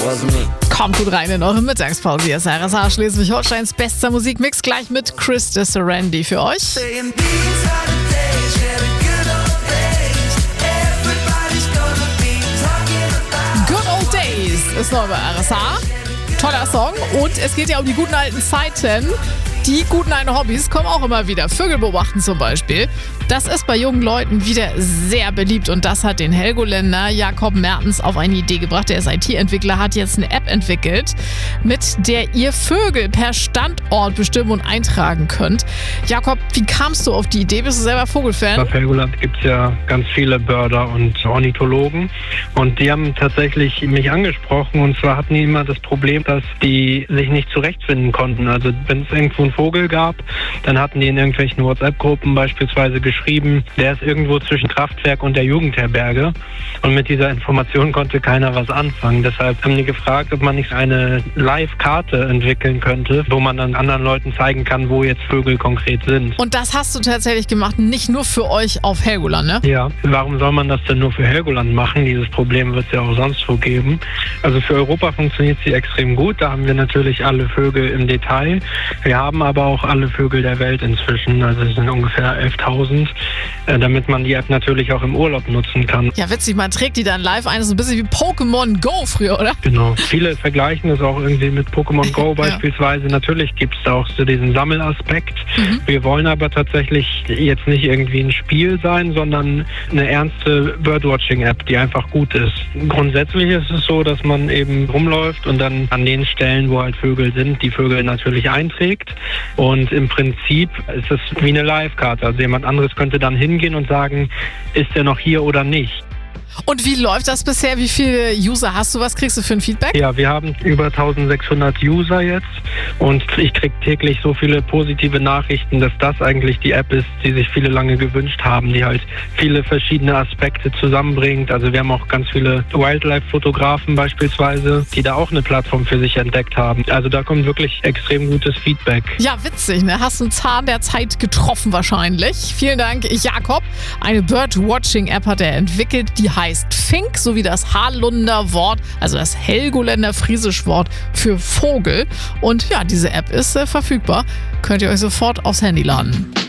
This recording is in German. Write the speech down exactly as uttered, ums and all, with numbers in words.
was me. Kommt gut rein in eure Mittagspause. Hier ist R S A Schleswig-Holsteins bester Musikmix, gleich mit Chris de Serendy für euch. Saying these are the days, yeah, the good old days. Everybody's gonna be talking about. Good Old Days ist neu bei R S A. Toller Song und es geht ja um die guten alten Zeiten. Die guten alten Hobbys kommen auch immer wieder. Vögel beobachten zum Beispiel. Das ist bei jungen Leuten wieder sehr beliebt und das hat den Helgoländer Jakob Mertens auf eine Idee gebracht. Der ist I T-Entwickler, hat jetzt eine App entwickelt, mit der ihr Vögel per Standort bestimmen und eintragen könnt. Jakob, wie kamst du auf die Idee? Bist du selber Vogelfan? Auf Helgoland gibt es ja ganz viele Börder und Ornithologen und die haben tatsächlich mich angesprochen und zwar hatten die immer das Problem, dass die sich nicht zurechtfinden konnten. Also wenn es irgendwo einen Vogel gab, dann hatten die in irgendwelchen WhatsApp-Gruppen beispielsweise geschrieben, der ist irgendwo zwischen Kraftwerk und der Jugendherberge und mit dieser Information konnte keiner was anfangen. Deshalb haben die gefragt, ob man nicht eine Live-Karte entwickeln könnte, wo man dann anderen Leuten zeigen kann, wo jetzt Vögel konkret sind. Und das hast du tatsächlich gemacht, nicht nur für euch auf Helgoland, ne? Ja, warum soll man das denn nur für Helgoland machen? Dieses Problem wird es ja auch sonst wo geben. Also für Europa funktioniert sie extrem gut. Da haben wir natürlich alle Vögel im Detail. Wir haben aber auch alle Vögel der Welt inzwischen. Also es sind ungefähr elftausend, äh, damit man die App natürlich auch im Urlaub nutzen kann. Ja, witzig, man trägt die dann live ein, so ein bisschen wie Pokémon Go früher, oder? Genau. Viele vergleichen das auch irgendwie mit Pokémon Go beispielsweise. Ja. Natürlich gibt es da auch so diesen Sammelaspekt. Mhm. Wir wollen aber tatsächlich jetzt nicht irgendwie ein Spiel sein, sondern eine ernste Birdwatching-App, die einfach gut ist. Grundsätzlich ist es so, dass man eben rumläuft und dann an den Stellen, wo halt Vögel sind, die Vögel natürlich einträgt. Und im Prinzip ist es wie eine Live-Karte. Also jemand anderes könnte dann hingehen und sagen, ist er noch hier oder nicht. Und wie läuft das bisher? Wie viele User hast du? Was kriegst du für ein Feedback? Ja, wir haben über eintausendsechshundert User jetzt und ich kriege täglich so viele positive Nachrichten, dass das eigentlich die App ist, die sich viele lange gewünscht haben, die halt viele verschiedene Aspekte zusammenbringt. Also wir haben auch ganz viele Wildlife-Fotografen beispielsweise, die da auch eine Plattform für sich entdeckt haben. Also da kommt wirklich extrem gutes Feedback. Ja, witzig, ne? Hast einen Zahn der Zeit getroffen wahrscheinlich. Vielen Dank, Jakob. Eine Birdwatching-App hat er entwickelt, die heißt Fink, sowie das Halunder Wort, also das Helgoländer Friesisch Wort für Vogel. Und ja, diese App ist äh, verfügbar. Könnt ihr euch sofort aufs Handy laden.